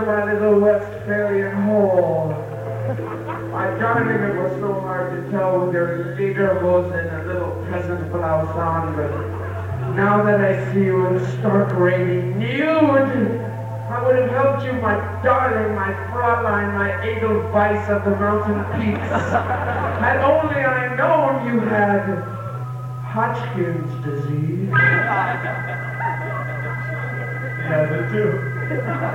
to my little Westphalian hall. My darling, it was so hard to tell with your lederhosen and a little peasant blouse on, but now that I see you in stark raving nude, I would have helped you, my darling, my Fräulein, my Edelweiss of the mountain peaks. Had only I known you had Hodgkin's disease. Yeah, the two.